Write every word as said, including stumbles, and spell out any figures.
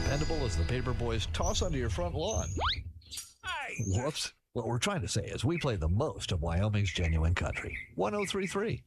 dependable as the paper boys toss onto your front lawn. Hey! Whoops. What we're trying to say is we play the most of Wyoming's genuine country. one oh three point three